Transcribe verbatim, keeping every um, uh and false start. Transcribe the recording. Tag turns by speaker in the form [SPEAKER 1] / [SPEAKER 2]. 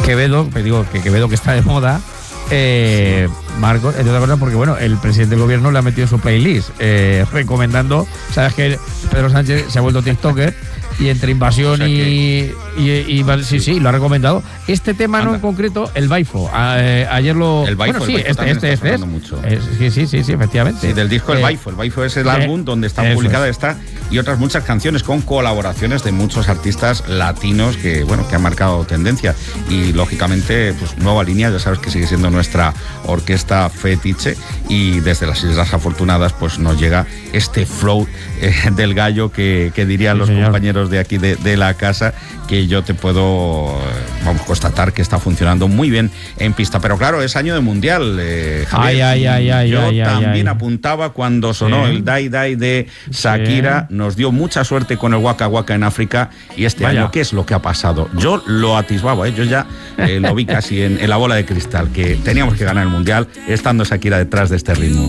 [SPEAKER 1] Quevedo, te digo que Quevedo que está de moda, eh, Marcos, entre otras cosas, porque bueno, el presidente del gobierno le ha metido en su playlist, eh, recomendando, sabes que Pedro Sánchez se ha vuelto TikToker y entre invasión, o sea, y, y, y, y sí, sí, lo ha recomendado. Este tema Anda. no en concreto, el Baifo. A, eh, ayer lo.
[SPEAKER 2] El Baifo,
[SPEAKER 1] bueno, sí,
[SPEAKER 2] el Baifo
[SPEAKER 1] este, este, este es.
[SPEAKER 2] Mucho.
[SPEAKER 1] Es, sí, sí, sí, sí, efectivamente.
[SPEAKER 2] Sí, del disco El eh, Baifo. El Baifo es el eh, álbum donde está publicada es. esta y otras muchas canciones con colaboraciones de muchos artistas latinos que, bueno, que han marcado tendencia. Y lógicamente, pues Nueva Línea, ya sabes que sigue siendo nuestra orquesta fetiche. Y desde las Islas Afortunadas, pues nos llega este flow eh, del gallo que, que dirían sí, los señor. compañeros de aquí de, de la casa, que yo te puedo vamos, constatar que está funcionando muy bien en pista. Pero claro, es año de mundial, eh, Javier.
[SPEAKER 1] Ay, ay, ay,
[SPEAKER 2] yo
[SPEAKER 1] ay,
[SPEAKER 2] también
[SPEAKER 1] ay,
[SPEAKER 2] apuntaba cuando sonó sí. el Dai Dai de Shakira. Sí. Nos dio mucha suerte con el Waka Waka en África. Y este Vaya. año, ¿qué es lo que ha pasado? Yo lo atisbaba, ¿eh? yo ya eh, lo vi casi en, en la bola de cristal, que teníamos que ganar el mundial estando Shakira detrás de este ritmo.